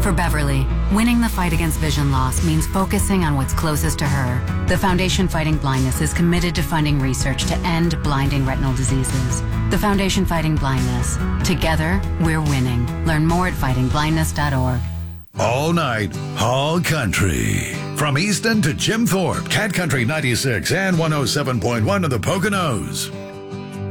For Beverly, winning the fight against vision loss means focusing on what's closest to her. The Foundation Fighting Blindness is committed to funding research to end blinding retinal diseases. The Foundation Fighting Blindness. Together, we're winning. Learn more at fightingblindness.org. All night, all country. From Easton to Jim Thorpe, Cat Country 96 and 107.1 of the Poconos.